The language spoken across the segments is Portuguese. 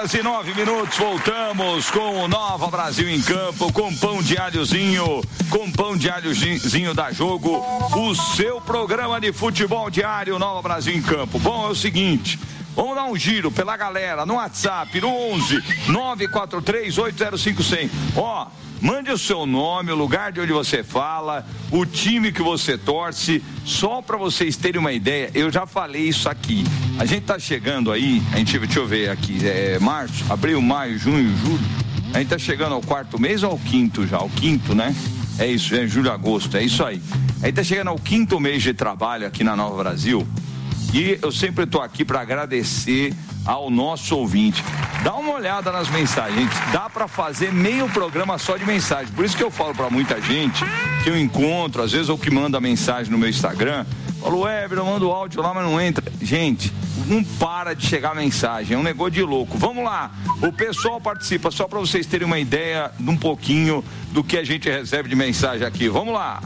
horas e 9 minutos, voltamos com o Nova Brasil em Campo, com pão de alhozinho da Jogo, o seu programa de futebol diário Nova Brasil em Campo. Bom, é o seguinte, vamos dar um giro pela galera no WhatsApp, no 11 943 805 100. Ó, mande o seu nome, o lugar de onde você fala, o time que você torce, só para vocês terem uma ideia. Eu já falei isso aqui. A gente tá chegando aí, deixa eu ver aqui, março, abril, maio, junho, julho. A gente tá chegando ao quarto mês ou ao quinto já? Ao quinto, né? É isso, julho, agosto, é isso aí. A gente tá chegando ao quinto mês de trabalho aqui na Nova Brasil. E eu sempre tô aqui para agradecer ao nosso ouvinte. Dá uma olhada nas mensagens, dá para fazer meio programa só de mensagem. Por isso que eu falo para muita gente que eu encontro, às vezes, ou que manda mensagem no meu Instagram, falo, Weber, eu mando áudio lá, mas não entra. Gente, não para de chegar mensagem, é um negócio de louco. Vamos lá, o pessoal participa, só para vocês terem uma ideia de um pouquinho do que a gente recebe de mensagem aqui. Vamos lá.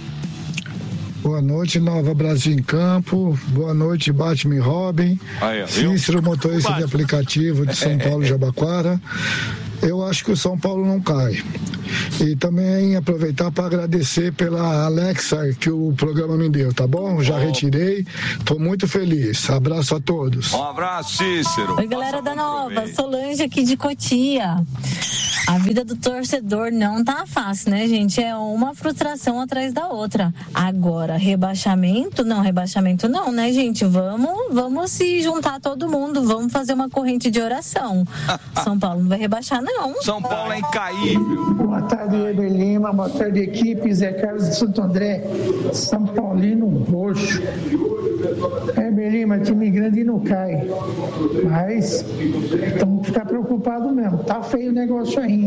Boa noite, Nova Brasil em Campo. Boa noite, Batman e Robin. Cícero, motorista de aplicativo de São Paulo, Jabaquara. Eu acho que o São Paulo não cai. E também aproveitar para agradecer pela Alexa que o programa me deu, tá bom? Já retirei, tô muito feliz. Abraço a todos. Um abraço, Cícero. Oi, galera da Nova, Solange aqui de Cotia. A vida do torcedor não tá fácil, né, gente? É uma frustração atrás da outra. Agora, rebaixamento não, né, gente? Vamos se juntar todo mundo, vamos fazer uma corrente de oração. São Paulo não vai rebaixar, não. São Paulo é incaível. Boa tarde, Weber Lima. Boa tarde, equipe. Zé Carlos de Santo André. São Paulino roxo. Weber Lima, time grande não cai. Mas temos que ficar preocupados mesmo. Tá feio o negócio aí.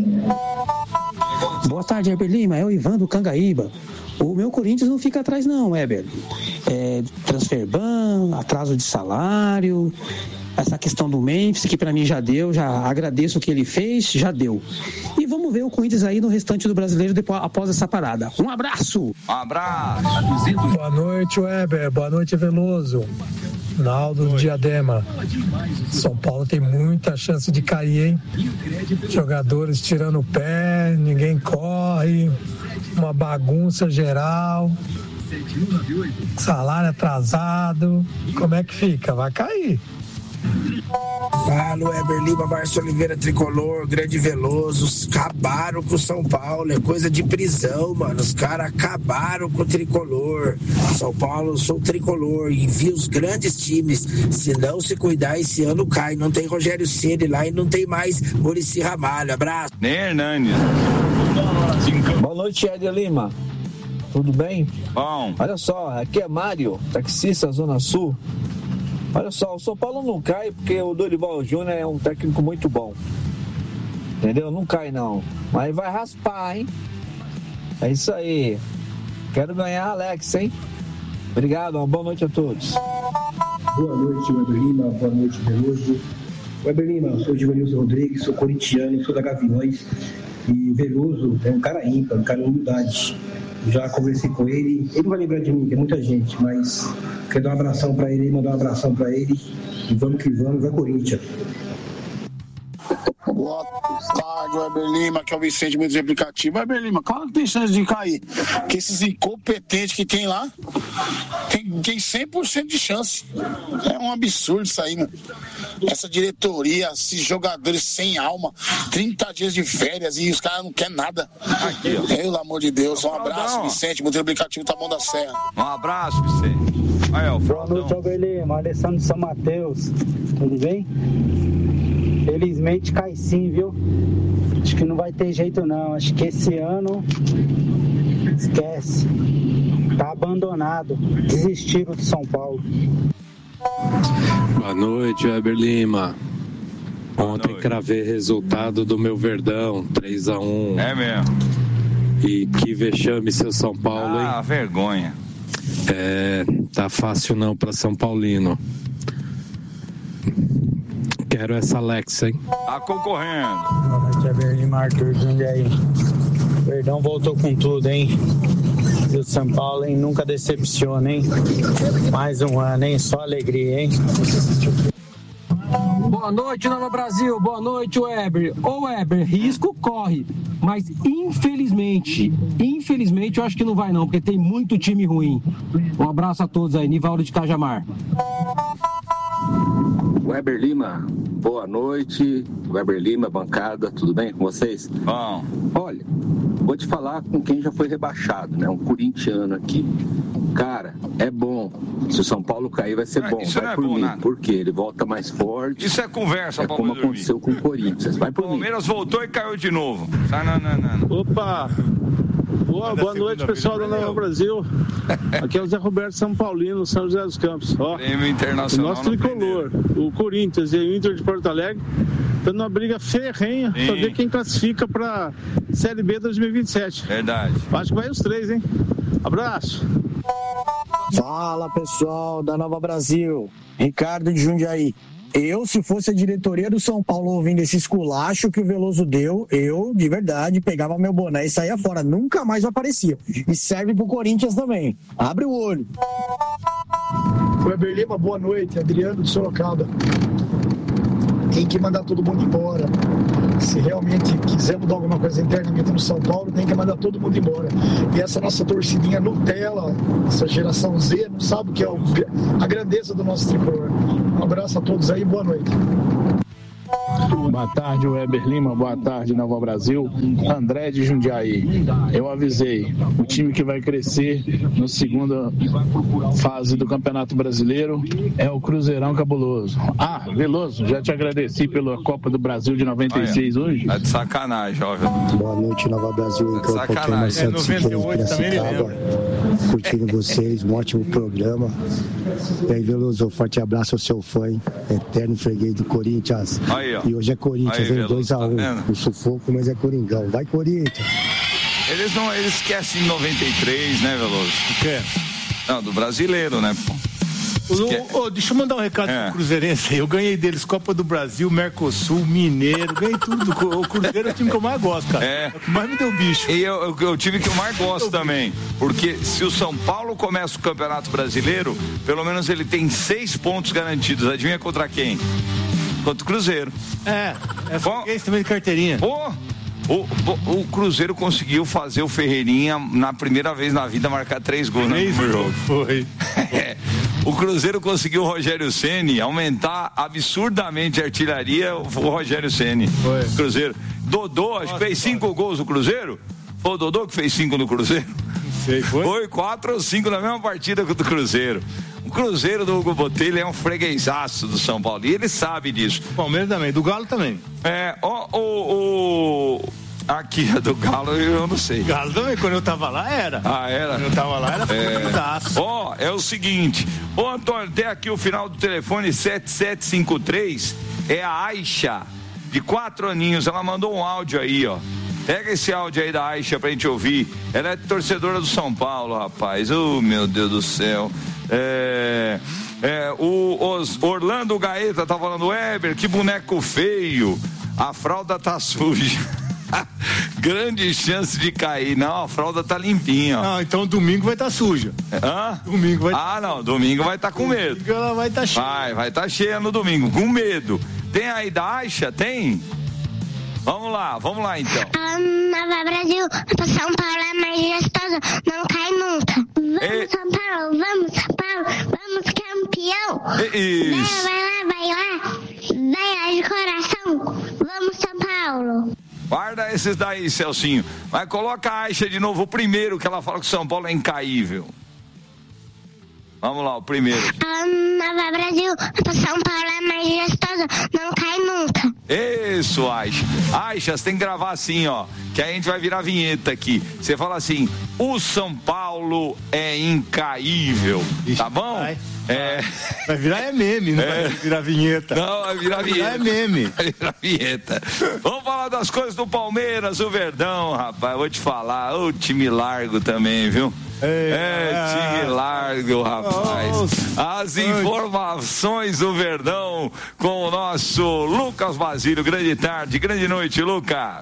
Boa tarde, Weber Lima. É o Ivan do Cangaíba. O meu Corinthians não fica atrás não, Weber. Transfer ban, atraso de salário, essa questão do Memphis, que pra mim já deu, já agradeço o que ele fez, já deu. E vamos ver o Corinthians aí no restante do brasileiro após essa parada. Um abraço! Um abraço! Boa noite, Weber. Boa noite, Veloso. Naldo do Diadema. São Paulo tem muita chance de cair, hein? Jogadores tirando o pé, ninguém corre, uma bagunça geral, salário atrasado. Como é que fica? Vai cair. Fala, Weber Lima, Márcio Oliveira, Tricolor, Grande Veloso. Acabaram com o São Paulo, é coisa de prisão, mano. Os caras acabaram com o Tricolor. São Paulo, sou Tricolor e vi os grandes times. Se não se cuidar, esse ano cai. Não tem Rogério Ceni lá e não tem mais Muricy Ramalho. Abraço. Hernandes. Boa noite, Ed Lima. Tudo bem? Bom. Olha só, aqui é Mário, taxista Zona Sul. Olha só, o São Paulo não cai porque o Dorival Júnior é um técnico muito bom. Entendeu? Não cai não. Mas vai raspar, hein? É isso aí. Quero ganhar, Alex, hein? Obrigado, uma boa noite a todos. Boa noite, Weber Lima. Boa noite, Veloso. Weber Lima, sou Givanilson Rodrigues, sou corintiano, sou da Gaviões. E o Veloso é um cara ímpar, um cara de humildade. Já conversei com ele, ele não vai lembrar de mim, tem muita gente, mas quero dar um abração pra ele, mandar um abração pra ele, e vamos que vamos, vai Corinthians. Boa tarde, Weber Lima, que é o Vicente, muito de aplicativo. Weber Lima, claro que tem chance de cair, porque esses incompetentes que tem lá, tem 100% de chance. É um absurdo isso aí, mano. Essa diretoria, esses jogadores sem alma, 30 dias de férias e os caras não querem nada. Aqui, ó. Pelo amor de Deus, um abraço, Vicente, muito de aplicativo, tá bom da Serra. Um abraço, Vicente. Aí, ó, boa noite, Weber Lima, Alessandro de São Mateus, tudo bem? Felizmente cai sim, viu? Acho que não vai ter jeito não. Acho que esse ano esquece. Tá abandonado. Desistiram de São Paulo. Boa noite, Weber Lima. Ontem cravei resultado do meu Verdão, 3-1. É mesmo. E que vexame, seu São Paulo, hein? Ah, vergonha. Tá fácil não pra São Paulino. Quero essa Alexa, hein? Tá concorrendo. Boa noite, Weber Lima, Arthur Jundiaí. Verdão voltou com tudo, hein? E o São Paulo, hein? Nunca decepciona, hein? Mais um ano, hein? Só alegria, hein? Boa noite, Nova Brasil. Boa noite, Weber. Ô, Weber, risco corre. Mas, infelizmente, eu acho que não vai não, porque tem muito time ruim. Um abraço a todos aí. Nivaldo de Cajamar. Weber Lima, boa noite. Weber Lima, bancada, tudo bem com vocês? Bom. Olha, vou te falar com quem já foi rebaixado, né? Um corintiano aqui. Cara, é bom. Se o São Paulo cair, vai ser bom. Isso vai não é por bom, mim. nada. Por quê? Ele volta mais forte. Isso é conversa, Paulo. Como aconteceu com o Corinthians. Vai por mim. O Palmeiras voltou e caiu de novo. Não. Opa! Boa noite, pessoal da Nova Brasil. Aqui é o Zé Roberto São Paulino, São José dos Campos. Ó, Prêmio Internacional. o nosso tricolor, o Corinthians e o Inter de Porto Alegre, estão numa briga ferrenha para ver quem classifica para Série B 2027. Verdade. Acho que vai os três, hein? Abraço. Fala, pessoal da Nova Brasil. Ricardo de Jundiaí. Eu, se fosse a diretoria do São Paulo ouvindo esse esculacho que o Veloso deu, eu, de verdade, pegava meu boné e saía fora. Nunca mais aparecia. E serve pro Corinthians também. Abre o olho. Weber Lima, boa noite. Adriano de Sorocaba. Tem que mandar todo mundo embora. Se realmente quiser mudar alguma coisa internamente no São Paulo, tem que mandar todo mundo embora. E essa nossa torcidinha Nutella, essa geração Z, não sabe o que é a grandeza do nosso tricolor. Um abraço a todos aí, boa noite. Boa tarde, Weber Lima. Boa tarde, Nova Brasil. André de Jundiaí. Eu avisei, o time que vai crescer na segunda fase do Campeonato Brasileiro é o Cruzeirão Cabuloso. Ah, Veloso, já te agradeci pela Copa do Brasil de 96 hoje. É de sacanagem, jovem. Boa noite, Nova Brasil. É de sacanagem. É 98 também, curtindo vocês, um ótimo programa. E aí, Veloso, forte abraço ao seu fã, eterno freguês do Corinthians. Aí, ó. E hoje é Corinthians, aí, 2-1. O sufoco, mas é Coringão. Vai, Corinthians. Eles esquecem 93, né, Veloso? O quê? Não, do brasileiro, né, pô? Deixa eu mandar um recado pro Cruzeirense aí. Eu ganhei deles Copa do Brasil, Mercosul, Mineiro, ganhei tudo. O Cruzeiro é o time que eu mais gosto, cara. É o que mais me deu bicho. E eu tive que eu mais gosto também. Porque se o São Paulo começa o Campeonato Brasileiro, pelo menos ele tem 6 pontos garantidos. Adivinha contra quem? Contra o Cruzeiro. É freguês também de carteirinha. O Cruzeiro conseguiu fazer o Ferreirinha na primeira vez na vida marcar 3 gols no jogo. Foi. O Cruzeiro conseguiu o Rogério Ceni aumentar absurdamente a artilharia, o Rogério Ceni. Foi. Cruzeiro. Dodô, acho que fez 5 gols no Cruzeiro. Foi o Dodô que fez 5 no Cruzeiro? Não sei, foi? Foi 4 ou 5 na mesma partida que o do Cruzeiro. O Cruzeiro do Hugo Botelho é um freguesaço do São Paulo e ele sabe disso. O Palmeiras também, do Galo também. Aqui a do Galo eu não sei. Galo também, quando eu tava lá era. Ah, era? Quando eu tava lá era freguesaço. É o seguinte, Antônio, tem aqui o final do telefone 7753, é a Aisha, de 4 aninhos, ela mandou um áudio aí, ó. Pega esse áudio aí da Aisha pra gente ouvir. Ela é torcedora do São Paulo, rapaz. Meu Deus do céu. O Orlando Gaeta tá falando, Weber, que boneco feio. A fralda tá suja. Grande chance de cair. Não, a fralda tá limpinha. Não, então domingo vai estar suja. Hã? Domingo vai não, domingo vai estar com medo. Domingo ela vai estar cheia. Vai estar cheia no domingo, com medo. Tem aí da Aisha? Tem? Vamos lá então. Nova Brasil, São Paulo é mais gostoso, não cai nunca. Vamos, São Paulo, vamos campeão. Isso. Vai lá de coração. Vamos, São Paulo. Guarda esses daí, Celcinho. Mas coloca a Aisha de novo, o primeiro, que ela fala que o São Paulo é incaível. Vamos lá, o primeiro. Nova Brasil, São Paulo é mais gostoso, não cai nunca. Isso, Aisha. Aisha, você tem que gravar assim, ó, que aí a gente vai virar vinheta aqui. Você fala assim, o São Paulo é incaível, tá bom? Vai virar meme, não vai virar vinheta. Não, vai virar vinheta. É meme. Vai virar vinheta. Vamos falar das coisas do Palmeiras, o Verdão, rapaz, vou te falar, o time largo também, viu? Time largo, rapaz. As informações do Verdão com o nosso Lucas Basílio. Grande tarde, grande noite, Lucas.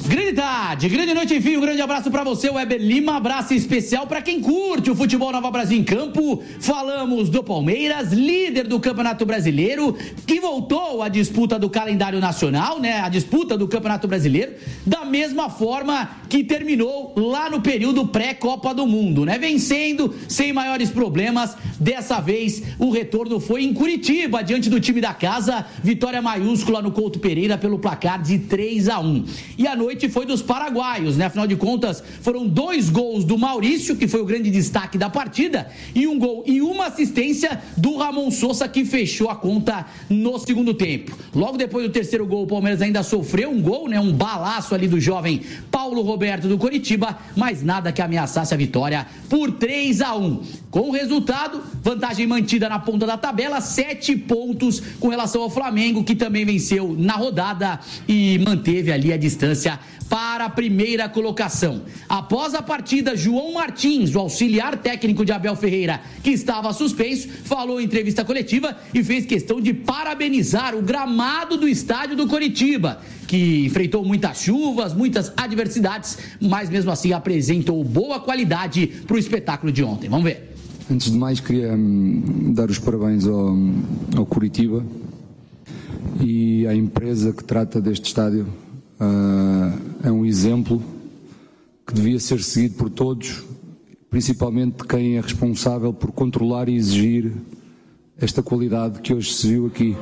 Grande tarde, grande noite, enfim, um grande abraço pra você, Weber Lima, abraço especial pra quem curte o futebol Nova Brasil em Campo. Falamos do Palmeiras, líder do Campeonato Brasileiro, que voltou à disputa do calendário nacional, né, a disputa do Campeonato Brasileiro, da mesma forma que terminou lá no período pré-Copa do Mundo, né, vencendo sem maiores problemas. Dessa vez o retorno foi em Curitiba, diante do time da casa, vitória maiúscula no Couto Pereira pelo placar de 3-1. E a noite foi dos paraguaios, né? Afinal de contas, foram 2 gols do Maurício, que foi o grande destaque da partida, e 1 gol e 1 assistência do Ramon Sosa, que fechou a conta no segundo tempo. Logo depois do terceiro gol, o Palmeiras ainda sofreu um gol, né? Um balaço ali do jovem Paulo Roberto do Coritiba, mas nada que ameaçasse a vitória por 3-1. Com o resultado, vantagem mantida na ponta da tabela, 7 pontos com relação ao Flamengo, que também venceu na rodada e manteve ali a distância para a primeira colocação. Após a partida, João Martins, o auxiliar técnico de Abel Ferreira, que estava suspenso, falou em entrevista coletiva e fez questão de parabenizar o gramado do estádio do Coritiba, que enfrentou muitas chuvas, muitas adversidades, mas mesmo assim apresentou boa qualidade para o espetáculo de ontem. Vamos ver. Antes de mais, queria dar os parabéns ao Coritiba e à empresa que trata deste estádio. É um exemplo que devia ser seguido por todos, principalmente de quem é responsável por controlar e exigir esta qualidade que hoje se viu aqui.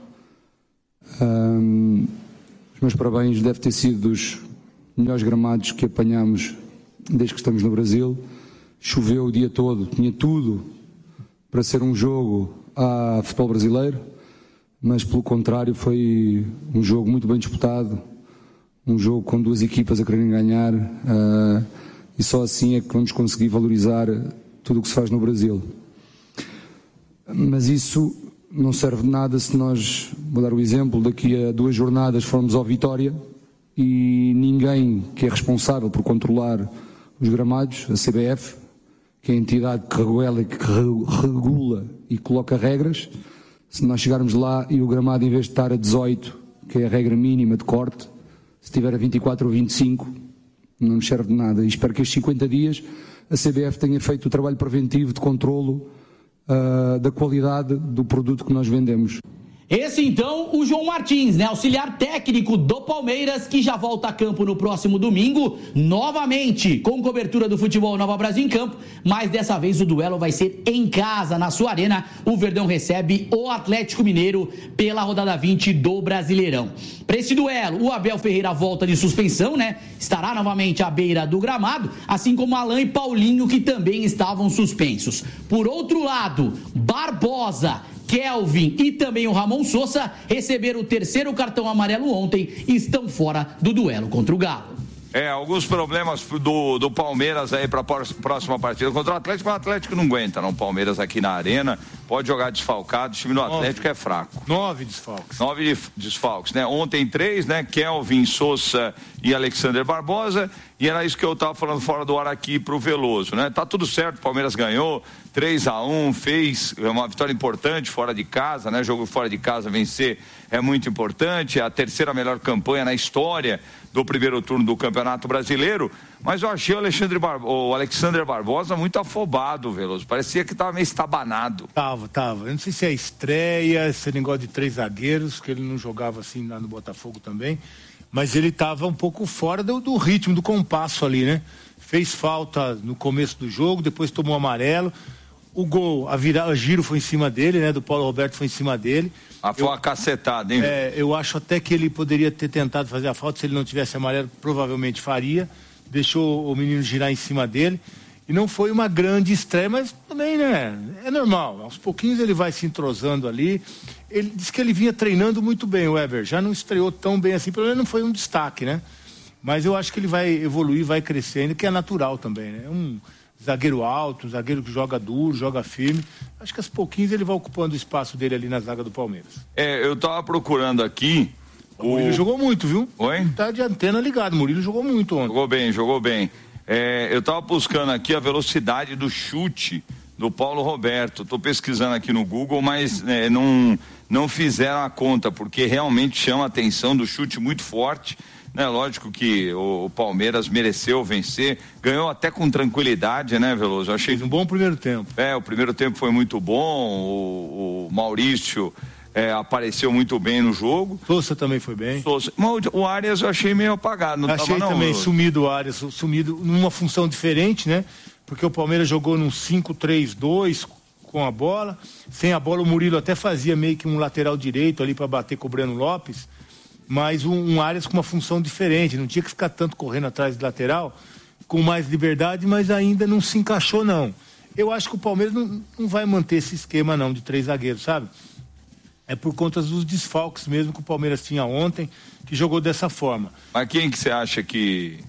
Os meus parabéns, deve ter sido dos melhores gramados que apanhamos desde que estamos no Brasil. Choveu o dia todo, tinha tudo para ser um jogo a futebol brasileiro, mas pelo contrário foi um jogo muito bem disputado, um jogo com 2 equipas a quererem ganhar, e só assim é que vamos conseguir valorizar tudo o que se faz no Brasil. Mas isso não serve de nada se nós, vou dar o exemplo, daqui a 2 jornadas formos ao Vitória e ninguém que é responsável por controlar os gramados, a CBF, que é a entidade que regula e coloca regras, se nós chegarmos lá e o gramado, em vez de estar a 18, que é a regra mínima de corte, se estiver a 24 ou 25, não nos serve de nada. E espero que estes 50 dias a CBF tenha feito o trabalho preventivo de controlo da qualidade do produto que nós vendemos. Esse então, o João Martins, né, auxiliar técnico do Palmeiras, que já volta a campo no próximo domingo, novamente com cobertura do futebol Nova Brasil em Campo, mas dessa vez o duelo vai ser em casa, na sua arena. O Verdão recebe o Atlético Mineiro pela rodada 20 do Brasileirão. Para esse duelo, o Abel Ferreira volta de suspensão, né, estará novamente à beira do gramado, assim como Alain e Paulinho, que também estavam suspensos. Por outro lado, Barbosa, Kelvin e também o Ramon Sosa receberam o 3º cartão amarelo ontem e estão fora do duelo contra o Galo. Alguns problemas do Palmeiras aí para a próxima partida contra o Atlético não aguenta, não. O Palmeiras aqui na arena pode jogar desfalcado, o time do Atlético é fraco. 9 desfalques. 9 desfalques, né? Ontem 3, né? Kelvin, Sosa e Alexander Barbosa, e era isso que eu estava falando fora do ar aqui pro Veloso, né? Tá tudo certo, o Palmeiras ganhou 3-1, fez uma vitória importante fora de casa, né? Jogo fora de casa, vencer é muito importante, a 3ª melhor campanha na história do primeiro turno do Campeonato Brasileiro, mas eu achei o Alexander Barbosa muito afobado, Veloso, parecia que estava meio estabanado. Tava, eu não sei se é estreia, esse negócio de 3 zagueiros, que ele não jogava assim lá no Botafogo também, mas ele estava um pouco fora do ritmo, do compasso ali, né? Fez falta no começo do jogo, depois tomou amarelo, o gol, a giro foi em cima dele, né? Do Paulo Roberto foi em cima dele. Foi uma cacetada, hein? Eu acho até que ele poderia ter tentado fazer a falta, se ele não tivesse amarelo, provavelmente faria. Deixou o menino girar em cima dele. E não foi uma grande estreia, mas também, né? É normal. Aos pouquinhos ele vai se entrosando ali. Ele disse que ele vinha treinando muito bem, o Weber. Já não estreou tão bem assim, pelo menos não foi um destaque, né? Mas eu acho que ele vai evoluir, vai crescendo, que é natural também, né? Um zagueiro alto, um zagueiro que joga duro, joga firme. Acho que aos pouquinhos ele vai ocupando o espaço dele ali na zaga do Palmeiras. Eu tava procurando aqui. O Murilo jogou muito, viu? Oi? Tá de antena ligado, o Murilo jogou muito ontem. Jogou bem. Eu tava buscando aqui a velocidade do chute do Paulo Roberto. Tô pesquisando aqui no Google, mas não fizeram a conta, porque realmente chama a atenção do chute muito forte. né? Lógico que o Palmeiras mereceu vencer, ganhou até com tranquilidade, né, Veloso? Eu achei um bom primeiro tempo. O primeiro tempo foi muito bom, o Maurício apareceu muito bem no jogo. Sousa também foi bem. O Arias eu achei meio apagado. Não achei tava, também Veloso. Sumido o Arias, sumido numa função diferente, né? Porque o Palmeiras jogou num 5-3-2 com a bola. Sem a bola, o Murilo até fazia meio que um lateral direito ali para bater com o Breno Lopes, mas um Arias com uma função diferente, não tinha que ficar tanto correndo atrás de lateral, com mais liberdade, mas ainda não se encaixou, não. Eu acho que o Palmeiras não vai manter esse esquema, não, de 3 zagueiros, sabe? É por conta dos desfalques mesmo que o Palmeiras tinha ontem, que jogou dessa forma. Mas quem que você acha que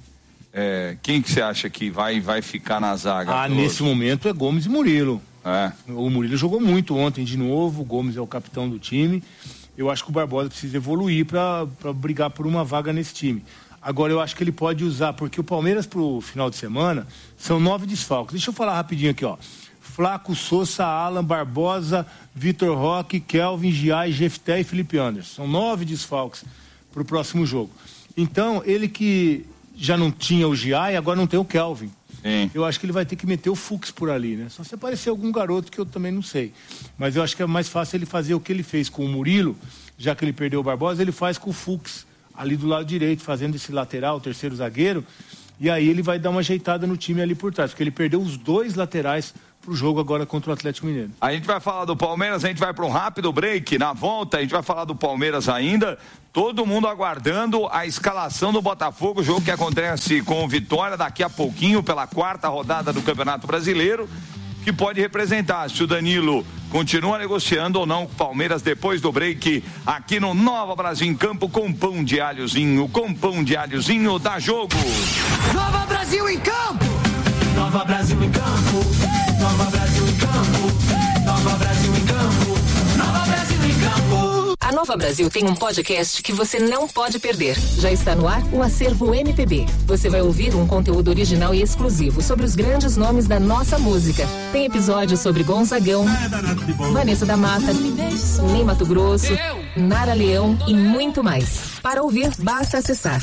vai ficar na zaga? Nesse momento é Gomes e Murilo. O Murilo jogou muito ontem de novo, o Gomes é o capitão do time. Eu acho que o Barbosa precisa evoluir para brigar por uma vaga nesse time. Agora eu acho que ele pode usar, porque o Palmeiras pro final de semana são 9 desfalques. Deixa eu falar rapidinho aqui, ó. Flaco, Sousa, Alan, Barbosa, Vitor Roque, Kelvin, Giai, Jefté e Felipe Anderson. São 9 desfalques pro próximo jogo. Então, ele que já não tinha o Giai, agora não tem o Kelvin. Sim. Eu acho que ele vai ter que meter o Fux por ali, né? Só se aparecer algum garoto que eu também não sei. Mas eu acho que é mais fácil ele fazer o que ele fez com o Murilo, já que ele perdeu o Barbosa, ele faz com o Fux ali do lado direito, fazendo esse lateral, o terceiro zagueiro, e aí ele vai dar uma ajeitada no time ali por trás, porque ele perdeu os 2 laterais pro jogo agora contra o Atlético Mineiro. A gente vai falar do Palmeiras, a gente vai para um rápido break. Na volta a gente vai falar do Palmeiras ainda. Todo mundo aguardando a escalação do Botafogo, jogo que acontece com Vitória daqui a pouquinho pela 4ª rodada do Campeonato Brasileiro, que pode representar se o Danilo continua negociando ou não com o Palmeiras depois do break aqui no Nova Brasil em Campo com pão de alhozinho dá jogo. Nova Brasil em Campo. Nova Brasil em Campo. Nova Brasil em Campo. Nova Brasil em Campo. Nova Brasil em Campo. A Nova Brasil tem um podcast que você não pode perder. Já está no ar o Acervo MPB. Você vai ouvir um conteúdo original e exclusivo sobre os grandes nomes da nossa música. Tem episódios sobre Gonzagão, Vanessa da Mata, Ney Matogrosso, Nara Leão e muito mais. Para ouvir, basta acessar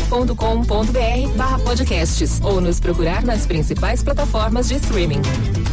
novabrasilfm.com.br/podcasts ou nos procurar nas principais plataformas de streaming.